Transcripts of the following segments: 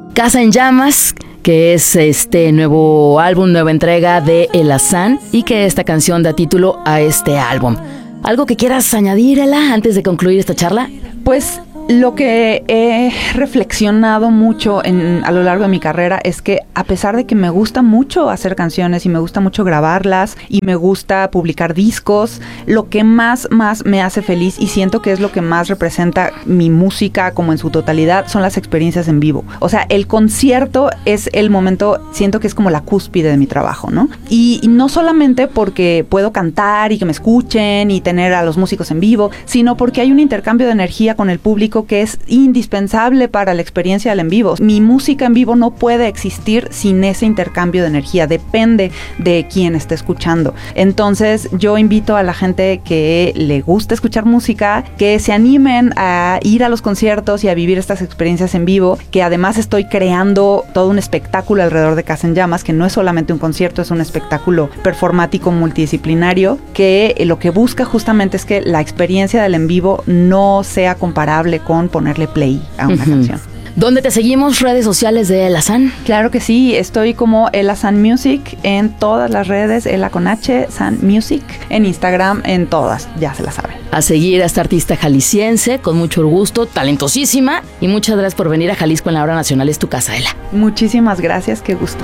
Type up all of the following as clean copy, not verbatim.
Casa en Llamas, que es este nuevo álbum, nueva entrega de El Azán, y que esta canción da título a este álbum. ¿Algo que quieras añadir, Ela, antes de concluir esta charla? Pues lo que he reflexionado mucho a lo largo de mi carrera es que a pesar de que me gusta mucho hacer canciones y me gusta mucho grabarlas y me gusta publicar discos, lo que más me hace feliz y siento que es lo que más representa mi música como en su totalidad son las experiencias en vivo. O sea, el concierto es el momento, siento que es como la cúspide de mi trabajo, ¿no? Y no solamente porque puedo cantar y que me escuchen y tener a los músicos en vivo, sino porque hay un intercambio de energía con el público que es indispensable para la experiencia del en vivo. Mi música en vivo no puede existir sin ese intercambio de energía, depende de quién esté escuchando. Entonces yo invito a la gente que le gusta escuchar música, que se animen a ir a los conciertos y a vivir estas experiencias en vivo, que además estoy creando todo un espectáculo alrededor de Casa en Llamas, que no es solamente un concierto, es un espectáculo performático multidisciplinario, que lo que busca justamente es que la experiencia del en vivo no sea comparable con ponerle play a una canción. ¿Dónde te seguimos? ¿Redes sociales de El Azán? Claro que sí, estoy como El Azán Music en todas las redes, Ela con H, San Music, en Instagram, en todas, ya se la saben. A seguir a esta artista jalisciense, con mucho gusto, talentosísima, y muchas gracias por venir a Jalisco en la Hora Nacional, es tu casa, Ela. Muchísimas gracias, qué gusto.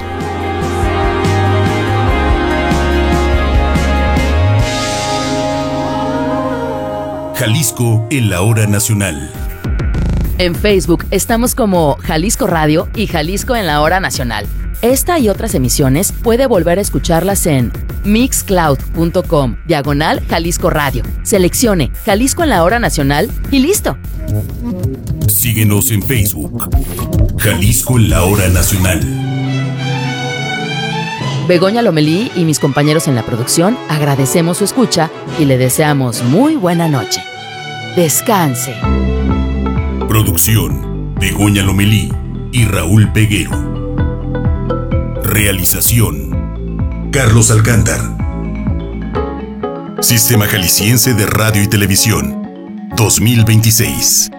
Jalisco en la Hora Nacional. En Facebook estamos como Jalisco Radio y Jalisco en la Hora Nacional. Esta y otras emisiones puede volver a escucharlas en mixcloud.com/Jalisco Radio. Seleccione Jalisco en la Hora Nacional y listo. Síguenos en Facebook. Jalisco en la Hora Nacional. Begoña Lomelí y mis compañeros en la producción agradecemos su escucha y le deseamos muy buena noche. Descanse. Producción: Begoña Lomelí y Raúl Peguero. Realización: Carlos Alcántar. Sistema Jalisciense de Radio y Televisión 2026.